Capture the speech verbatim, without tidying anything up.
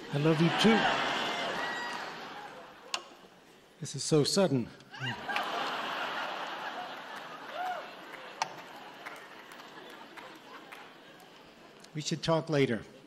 I love you too. This is so sudden. We should talk later.